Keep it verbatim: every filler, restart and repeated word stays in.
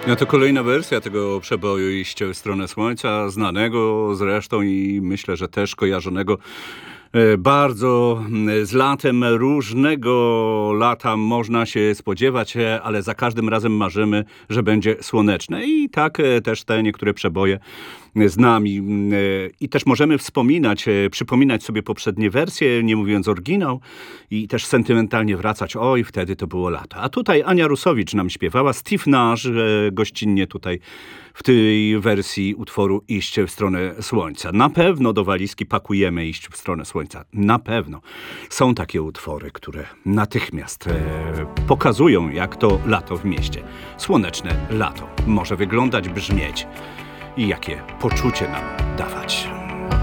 No to kolejna wersja tego przeboju "Iście w stronę słońca", znanego zresztą i myślę, że też kojarzonego e, bardzo mm, z latem. Różnego lata można się spodziewać, e, ale za każdym razem marzymy, że będzie słoneczne. I tak e, też te niektóre przeboje z nami. mm, e, I też możemy wspominać, e, przypominać sobie poprzednie wersje, nie mówiąc oryginał, i też sentymentalnie wracać. Oj, wtedy to było lato. A tutaj Ania Rusowicz nam śpiewała, Steve Nash e, gościnnie tutaj w tej wersji utworu "Iść w stronę słońca". Na pewno do walizki pakujemy "Iść w stronę słońca". Na pewno. Są takie utwory, które natychmiast e, pokazują, jak to lato w mieście. Słoneczne lato może wyglądać, brzmieć i jakie poczucie nam dawać.